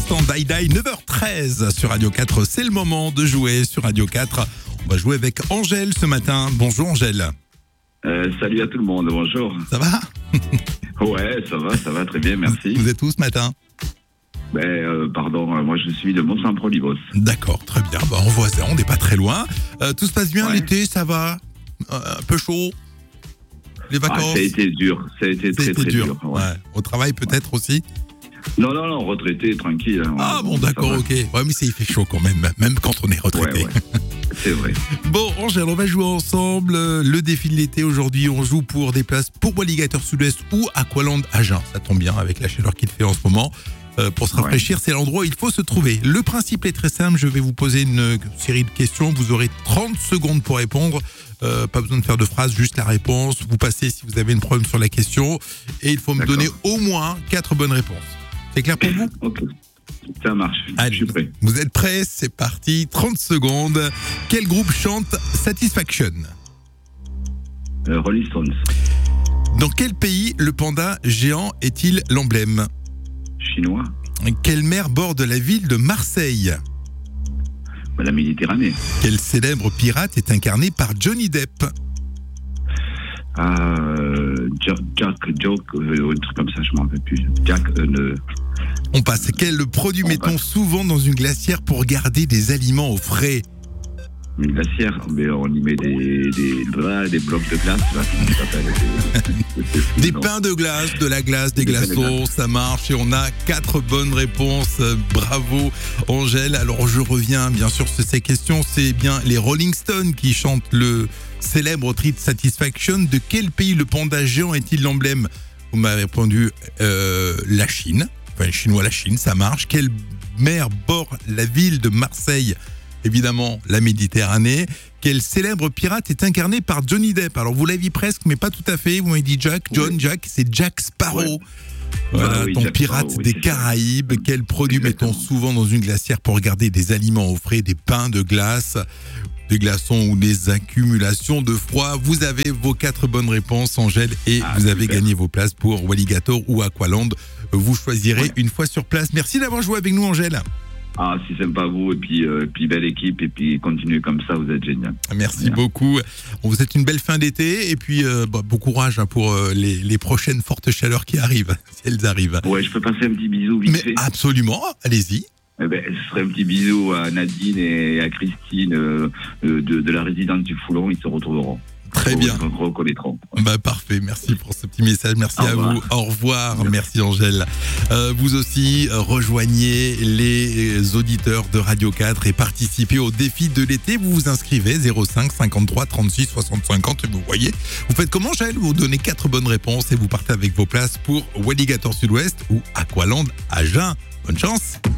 l'instant, Die 9h13 sur Radio 4. C'est le moment de jouer sur Radio 4. On va jouer avec Angèle ce matin. Bonjour Angèle. Salut à tout le monde, bonjour. Ça va? Ouais, ça va très bien, merci. Vous êtes où ce matin? Pardon, moi je suis de Mont-Saint-Prolibos. D'accord, très bien. En voisin, on n'est pas très loin. Tout se passe bien, Ouais. l'été, ça va? Un peu chaud? Les vacances? Ça a été dur, ça a été très dur. Ouais. Ouais. Au travail peut-être aussi? Non, retraité, tranquille. Hein, Ah bon, ça d'accord, va. ok. Ouais, mais il fait chaud quand même quand on est retraité. Ouais, c'est vrai. Bon, Angèle, on va jouer ensemble. Le défi de l'été, aujourd'hui, on joue pour des places pour Walligator Sud-Ouest ou Aqualand Agen. Ça tombe bien avec la chaleur qu'il fait en ce moment. Pour se rafraîchir, c'est l'endroit où il faut se trouver. Le principe est très simple. Je vais vous poser une série de questions. Vous aurez 30 secondes pour répondre. Pas besoin de faire de phrases, juste la réponse. Vous passez si vous avez un problème sur la question. Et il faut me donner au moins 4 bonnes réponses. C'est clair pour vous? Ok, ça marche. Allez, Je suis prêt. vous êtes prêts? C'est parti. 30 secondes. Quel groupe chante Satisfaction? Rolling Stones, Dans quel pays le panda géant est-il l'emblème? chinois, Quelle mer borde la ville de Marseille? la Méditerranée. Quel célèbre pirate est incarné par Johnny Depp? Jack, un truc comme ça, je m'en rappelle plus. Jack, On passe. Quel produit mettons souvent dans une glacière pour garder des aliments au frais? une glacière, mais on y met des blocs de glace, là, comment ça s'appelle, Des non. pains de glace, de la glace, des Des pains de glaçons, ça marche et on a 4 bonnes réponses. Bravo Angèle. Alors je reviens bien sûr sur ces questions. C'est bien les Rolling Stones qui chantent le célèbre titre Satisfaction. De quel pays le panda géant est-il l'emblème? Vous m'avez répondu la Chine. Enfin, les Chinois, la Chine, ça marche. Quelle mer borde la ville de Marseille? Évidemment, la Méditerranée. Quel célèbre pirate est incarné par Johnny Depp? Alors, vous l'aviez presque, mais pas tout à fait. Vous m'avez dit Jack, Jack, c'est Jack Sparrow. Ouais. Voilà, oui, ton Jack pirate Sparrow, oui, des c'est ça. Caraïbes. Quel produit mettons souvent dans une glacière pour garder des aliments au frais? Des pains de glace, des glaçons ou des accumulations de froid. Vous avez vos 4 bonnes réponses, Angèle, et vous avez super. gagné vos places pour Walligator ou Aqualand. Vous choisirez une fois sur place. Merci d'avoir joué avec nous, Angèle. Ah, c'est sympa à vous, et puis belle équipe, et puis continuez comme ça, vous êtes génial. Merci beaucoup. On vous souhaite une belle fin d'été et puis bon courage pour les prochaines fortes chaleurs qui arrivent, si elles arrivent. Ouais, je peux passer un petit bisou vite Mais fait. absolument, allez-y. Ce serait un petit bisou à Nadine et à Christine de la résidence du Foulon, ils se retrouveront. Très bien. Ils se reconnaîtront. Parfait, merci pour ce petit message, merci Au à revoir. vous, au revoir, merci Angèle. Vous aussi, rejoignez les auditeurs de Radio 4 et participez au défi de l'été, vous vous inscrivez 05 53 36 60 50 et vous voyez, vous faites comme Angèle, vous donnez 4 bonnes réponses et vous partez avec vos places pour Walligator Sud-Ouest ou Aqualand Agen. Bonne chance.